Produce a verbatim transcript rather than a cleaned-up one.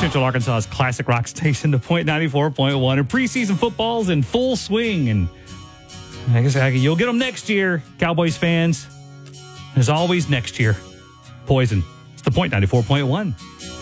Central Arkansas's classic rock station, the Point ninety-four point one. And preseason football's in full swing. And I guess you'll get them next year, Cowboys fans. As always, next year, Poison. It's the Point ninety-four point one.